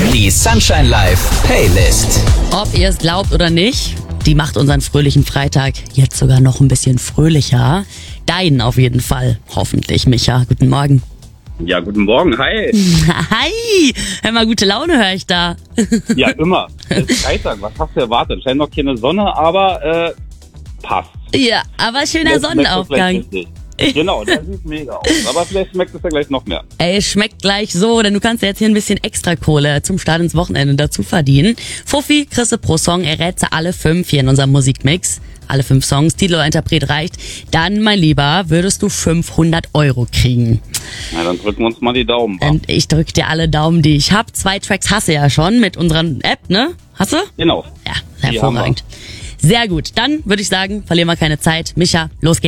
Die Sunshine Live Playlist. Ob ihr es glaubt oder nicht, die macht unseren fröhlichen Freitag jetzt sogar noch ein bisschen fröhlicher. Deinen auf jeden Fall, hoffentlich, Micha. Guten Morgen. Ja, guten Morgen, hi. Hi, hör mal, gute Laune höre ich da. Ja, immer. Es ist Freitag, was hast du erwartet? Scheint noch keine Sonne, aber passt. Ja, aber schöner Vielleicht schmeckt es Sonnenaufgang. gleich richtig. Genau, der sieht mega aus. Aber vielleicht schmeckt es ja gleich noch mehr. Ey, schmeckt gleich so, denn du kannst ja jetzt hier ein bisschen extra Kohle zum Start ins Wochenende dazu verdienen. Fuffi kriegst du pro Song, errätst du alle 5 hier in unserem Musikmix. Alle 5 Songs, Titel oder Interpret reicht. Dann, mein Lieber, würdest du 500 € kriegen. Na, dann drücken wir uns mal die Daumen. Wa? Und ich drück dir alle Daumen, die ich hab. 2 Tracks hast du ja schon mit unserer App, ne? Hast du? Genau. Ja, Die hervorragend. Sehr gut. Dann würde ich sagen, verlieren wir keine Zeit. Micha, los geht's.